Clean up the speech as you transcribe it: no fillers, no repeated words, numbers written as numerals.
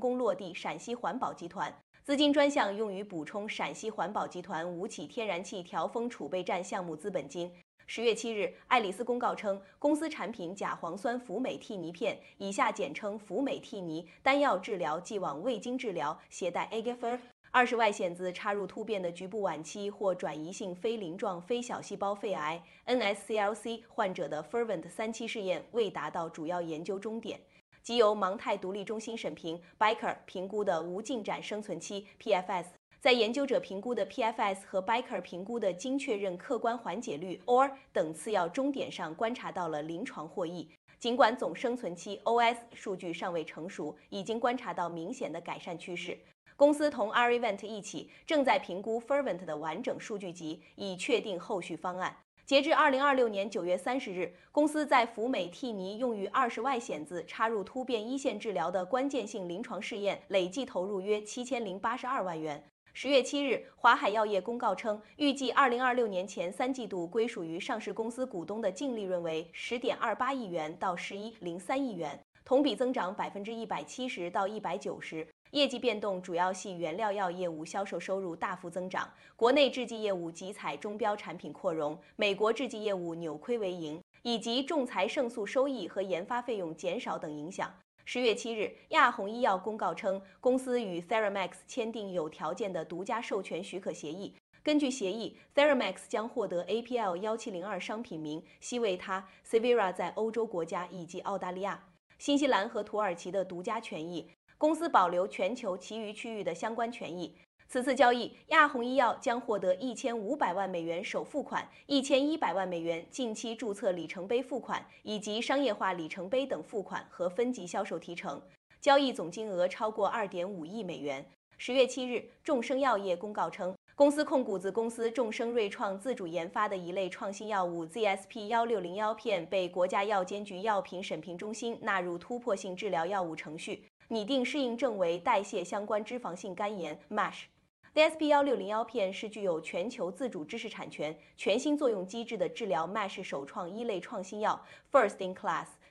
工落地陕西环保集团，资金专项用于补充陕西环保集团吴起天然气调峰储备站项目资本金。10月7日，爱丽丝公告称，公司产品甲磺酸氟美替尼片（以下简称氟美替尼）单药治疗既往未经治疗携带 Agafer 20外显子插入突变的局部晚期或转移性非鳞状非小细胞肺癌 （NSCLC） 患者的 Fervent 3期试验未达到主要研究终点。即由芒泰独立中心审评 （Biker） 评估的无进展生存期 （PFS），在研究者评估的 PFS 和 Biker 评估的经确认客观缓解率 （OR） 等次要终点上观察到了临床获益。尽管总生存期 （OS） 数据尚未成熟，已经观察到明显的改善趋势。公司同 Arivent 一起正在评估 Fervent 的完整数据集，以确定后续方案。截至2026年9月30日，公司在氟美替尼用于20外显子插入突变一线治疗的关键性临床试验累计投入约7082万元。10月7日，华海药业公告称，预计2026年前3季度归属于上市公司股东的净利润为10.28亿元到11.03亿元，同比增长170%到190%。业绩变动主要系原料药业务销售收入大幅增长，国内制剂业务集采中标产品扩容，美国制剂业务扭亏为盈，以及仲裁胜诉收益和研发费用减少等影响。10月7日，亚虹医药公告称，公司与 Theramax 签订有条件的独家授权许可协议。根据协议 ，Theramax 将获得 APL1702 商品名、西维他、Cevira 在欧洲国家以及澳大利亚、新西兰和土耳其的独家权益。公司保留全球其余区域的相关权益。此次交易，亚虹医药将获得1500万美元首付款、1100万美元近期注册里程碑付款以及商业化里程碑等付款和分级销售提成。交易总金额超过2.5亿美元。10月7日，众生药业公告称，公司控股子公司众生瑞创自主研发的一类创新药物 ZSP1601 片被国家药监局药品审评中心纳入突破性治疗药物程序，拟定适应症为代谢相关脂肪性肝炎 MASH。ZSP1601 片是具有全球自主知识产权、全新作用机制的治疗 MASH 首创一类创新药 First in Class，